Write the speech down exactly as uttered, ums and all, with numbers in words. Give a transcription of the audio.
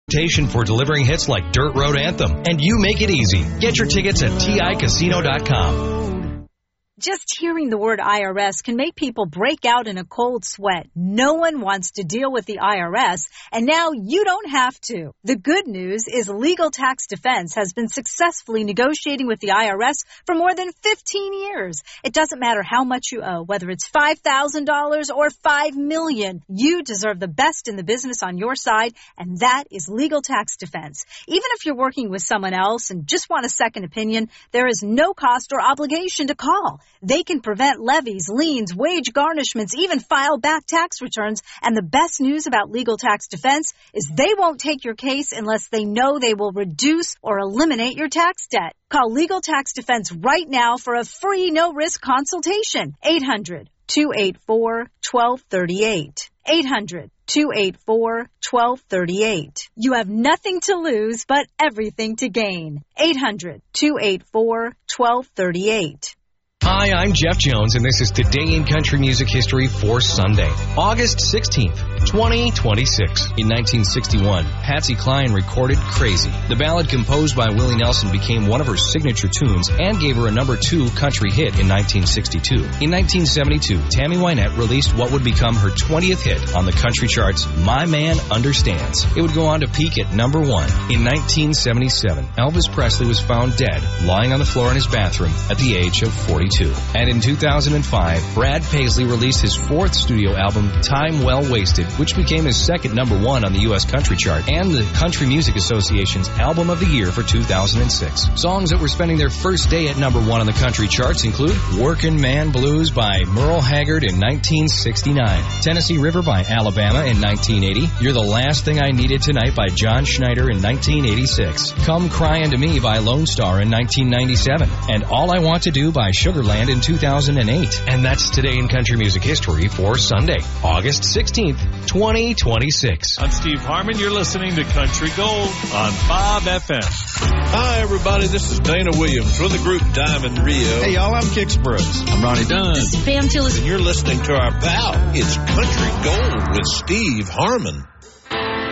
for delivering hits like Dirt Road Anthem, and you make it easy. Get your tickets at T I casino dot com. Just hearing the word I R S can make people break out in a cold sweat. No one wants to deal with the I R S, and now you don't have to. The good news is Legal Tax Defense has been successfully negotiating with the I R S for more than fifteen years. It doesn't matter how much you owe, whether it's five thousand dollars or five million dollars. You deserve the best in the business on your side, and that is Legal Tax Defense. Even if you're working with someone else and just want a second opinion, there is no cost or obligation to call. They can prevent levies, liens, wage garnishments, even file back tax returns. And the best news about Legal Tax Defense is they won't take your case unless they know they will reduce or eliminate your tax debt. Call Legal Tax Defense right now for a free no-risk consultation. eight hundred, two eight four, one two three eight. eight hundred, two eight four, one two three eight. You have nothing to lose but everything to gain. eight hundred, two eight four, one two three eight. Hi, I'm Jeff Jones, and this is Today in Country Music History for Sunday, August sixteenth, twenty twenty-six. In nineteen sixty-one, Patsy Cline recorded Crazy. The ballad composed by Willie Nelson became one of her signature tunes and gave her a number two country hit in nineteen sixty-two. In nineteen seventy-two, Tammy Wynette released what would become her twentieth hit on the country charts, My Man Understands. It would go on to peak at number one. In nineteen seventy-seven, Elvis Presley was found dead, lying on the floor in his bathroom at the age of forty-two. And in two thousand five, Brad Paisley released his fourth studio album, Time Well Wasted, which became his second number one on the U S country chart and the Country Music Association's Album of the Year for two thousand six. Songs that were spending their first day at number one on the country charts include Workin' Man Blues by Merle Haggard in nineteen sixty-nine, Tennessee River by Alabama in nineteen eighty, You're the Last Thing I Needed Tonight by John Schneider in nineteen eighty-six, Come Cryin' to Me by Lone Star in nineteen ninety-seven, and All I Want to Do by Sugarland in two thousand eight. And that's Today in Country Music History for Sunday, August sixteenth, twenty twenty-six. I'm Steve Harmon. You're listening to Country Gold on Bob F M. Hi, everybody. This is Dana Williams from the group Diamond Rio. Hey, y'all. I'm Kix Brooks. I'm Ronnie Dunn. This is Pam Tillis. And you're listening to our pal. It's Country Gold with Steve Harmon.